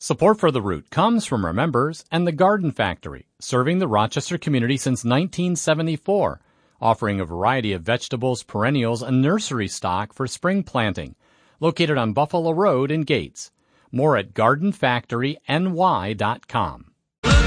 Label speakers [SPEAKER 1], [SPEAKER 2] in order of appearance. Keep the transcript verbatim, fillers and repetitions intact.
[SPEAKER 1] Support for The Root comes from our members and the Garden Factory, serving the Rochester community since nineteen seventy-four, offering a variety of vegetables, perennials, and nursery stock for spring planting. Located on Buffalo Road in Gates. More at garden factory n y dot com.